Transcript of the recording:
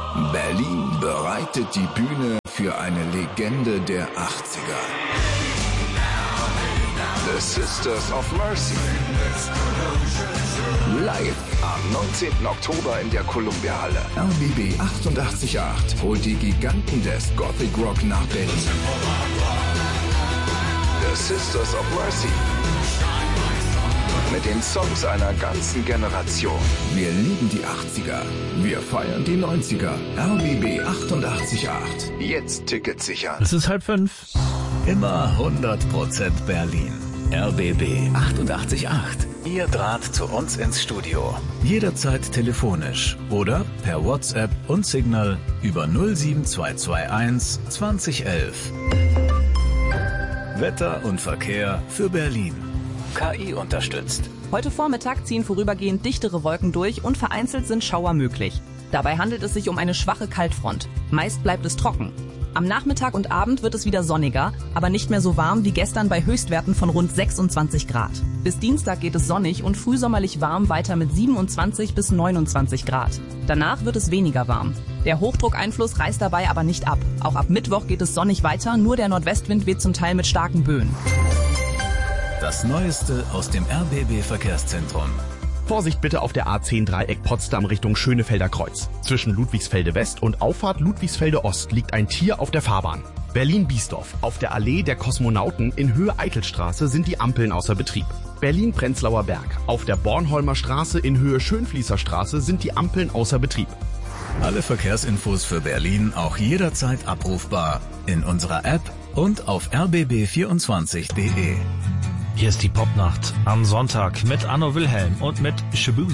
Berlin bereitet die Bühne für eine Legende der 80er. The Sisters of Mercy. Live am 19. Oktober in der Columbia-Halle. RBB 88.8 holt die Giganten des Gothic Rock nach Berlin. The Sisters of Mercy. Mit den Songs einer ganzen Generation. Wir lieben die 80er. Wir feiern die 90er. RBB 88.8. Jetzt Tickets sichern. Es ist 4:30. Immer 100% Berlin. RBB 88.8. Ihr Draht zu uns ins Studio. Jederzeit telefonisch oder per WhatsApp und Signal über 07221 2011. Wetter und Verkehr für Berlin. KI unterstützt. Heute Vormittag ziehen vorübergehend dichtere Wolken durch und vereinzelt sind Schauer möglich. Dabei handelt es sich um eine schwache Kaltfront. Meist bleibt es trocken. Am Nachmittag und Abend wird es wieder sonniger, aber nicht mehr so warm wie gestern bei Höchstwerten von rund 26 Grad. Bis Dienstag geht es sonnig und frühsommerlich warm weiter mit 27 bis 29 Grad. Danach wird es weniger warm. Der Hochdruckeinfluss reißt dabei aber nicht ab. Auch ab Mittwoch geht es sonnig weiter, nur der Nordwestwind weht zum Teil mit starken Böen. Das Neueste aus dem RBB-Verkehrszentrum. Vorsicht bitte auf der A10 Dreieck Potsdam Richtung Schönefelder Kreuz. Zwischen Ludwigsfelde West und Auffahrt Ludwigsfelde Ost liegt ein Tier auf der Fahrbahn. Berlin-Biesdorf. Auf der Allee der Kosmonauten in Höhe Eitelstraße sind die Ampeln außer Betrieb. Berlin-Prenzlauer Berg. Auf der Bornholmer Straße in Höhe Schönfließer Straße sind die Ampeln außer Betrieb. Alle Verkehrsinfos für Berlin auch jederzeit abrufbar in unserer App und auf rbb24.de. Hier ist die Popnacht am Sonntag mit Anno Wilhelm und mit Shabu.